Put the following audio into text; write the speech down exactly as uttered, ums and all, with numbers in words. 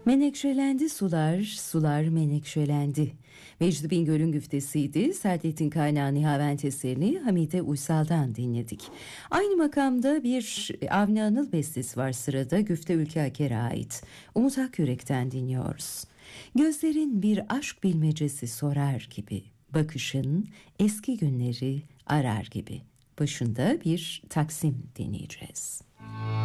Menekşelendi sular, sular menekşelendi. Mecnun Bingöl'ün güftesiydi. Saadettin Kaynağı Nihavent eserini Hamide Uysal'dan dinledik. Aynı makamda bir Avni Anıl bestesi var sırada. Güfte Ülke Aker'e ait. Umut Akyürek'ten dinliyoruz. Gözlerin bir aşk bilmecesi sorar gibi. Bakışın eski günleri arar gibi. Başında bir Taksim dinleyeceğiz.